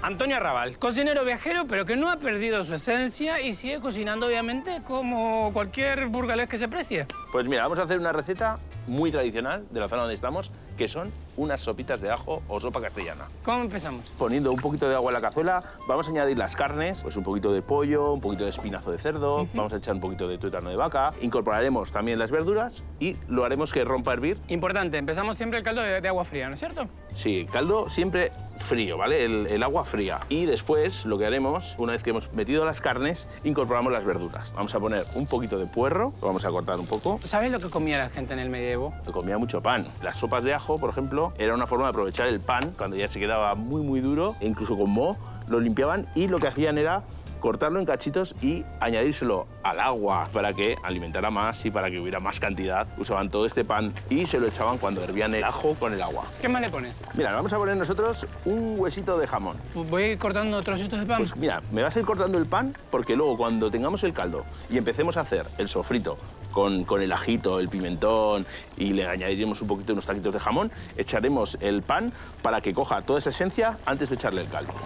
Antonio Arrabal, cocinero viajero, pero que no ha perdido su esencia y sigue cocinando, obviamente, como cualquier burgalés que se precie. Pues mira, vamos a hacer una receta muy tradicional de la zona donde estamos, que son unas sopitas de ajo o sopa castellana. ¿Cómo empezamos? Poniendo un poquito de agua en la cazuela, vamos a añadir las carnes, pues un poquito de pollo, un poquito de espinazo de cerdo, vamos a echar un poquito de tuétano de vaca, incorporaremos también las verduras y lo haremos que rompa a hervir. Importante, empezamos siempre el caldo de agua fría, ¿no es cierto? Sí, caldo siempre frío, ¿vale? El agua fría. Y después lo que haremos, una vez que hemos metido las carnes, incorporamos las verduras. Vamos a poner un poquito de puerro, lo vamos a cortar un poco. ¿Sabes lo que comía la gente en el medievo? Se comía mucho pan. Las sopas de ajo, por ejemplo, era una forma de aprovechar el pan cuando ya se quedaba muy, muy duro, e incluso con moho, lo limpiaban y lo que hacían era cortarlo en cachitos y añadírselo al agua para que alimentara más y para que hubiera más cantidad. Usaban todo este pan y se lo echaban cuando hervían el ajo con el agua. ¿Qué más le pones? Mira, vamos a poner nosotros un huesito de jamón. Voy a ir cortando trocitos de pan. Pues mira, me vas a ir cortando el pan porque luego cuando tengamos el caldo y empecemos a hacer el sofrito con el ajito, el pimentón y le añadiremos un poquito unos taquitos de jamón, echaremos el pan para que coja toda esa esencia antes de echarle el caldo.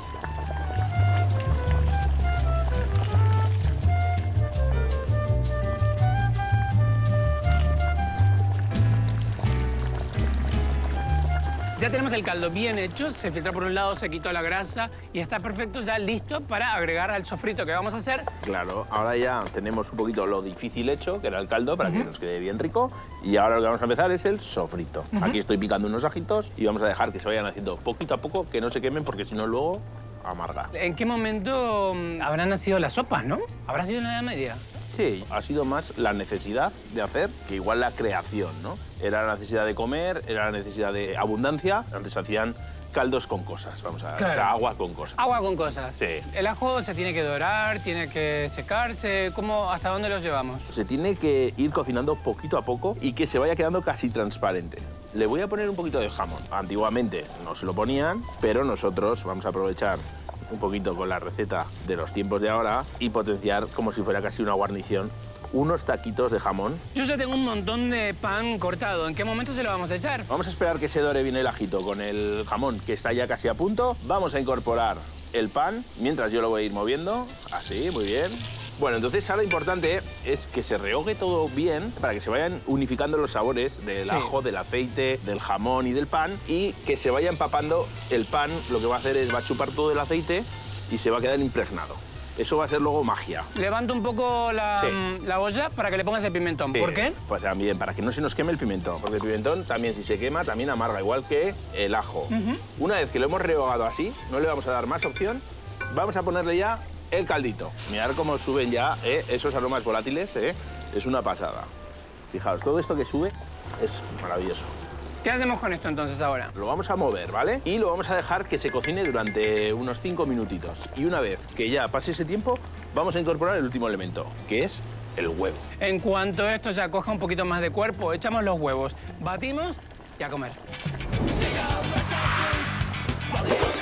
Ya tenemos el caldo bien hecho, se filtra por un lado, se quitó la grasa y está perfecto, ya listo para agregar al sofrito que vamos a hacer. Claro, ahora ya tenemos un poquito lo difícil hecho, que era el caldo, para que nos quede bien rico. Y ahora lo que vamos a empezar es el sofrito. Aquí estoy picando unos ajitos y vamos a dejar que se vayan haciendo poquito a poco, que no se quemen, porque si no luego amarga. ¿En qué momento habrán nacido las sopas, no? ¿Habrá sido en la Edad Media? Sí, ha sido más la necesidad de hacer que igual la creación, ¿no? Era la necesidad de comer, era la necesidad de abundancia. Antes hacían caldos con cosas, vamos a ver, claro. O sea, agua con cosas. Agua con cosas. Sí. El ajo se tiene que dorar, tiene que secarse. ¿Cómo, hasta dónde los llevamos? Se tiene que ir cocinando poquito a poco y que se vaya quedando casi transparente. Le voy a poner un poquito de jamón. Antiguamente no se lo ponían, pero nosotros vamos a aprovechar un poquito con la receta de los tiempos de ahora y potenciar como si fuera casi una guarnición unos taquitos de jamón. Yo ya tengo un montón de pan cortado. ¿En qué momento se lo vamos a echar? Vamos a esperar que se dore bien el ajito con el jamón, que está ya casi a punto. Vamos a incorporar el pan mientras yo lo voy a ir moviendo. Así, muy bien. Bueno, entonces ahora lo importante es que se rehogue todo bien para que se vayan unificando los sabores del ajo, del aceite, del jamón y del pan y que se vaya empapando el pan. Lo que va a hacer es va a chupar todo el aceite y se va a quedar impregnado. Eso va a ser luego magia. Levanto un poco la olla para que le pongas el pimentón. Sí, ¿Por qué? Pues también, para que no se nos queme el pimentón. Porque el pimentón también, si se quema, también amarga, igual que el ajo. Una vez que lo hemos rehogado así, no le vamos a dar más opción, vamos a ponerle ya el caldito. Mirad cómo suben ya esos aromas volátiles, es una pasada. Fijaos, todo esto que sube es maravilloso. ¿Qué hacemos con esto entonces ahora? Lo vamos a mover, ¿vale? Y lo vamos a dejar que se cocine durante unos 5 minutitos. Y una vez que ya pase ese tiempo, vamos a incorporar el último elemento, que es el huevo. En cuanto esto ya coja un poquito más de cuerpo, echamos los huevos, batimos y a comer.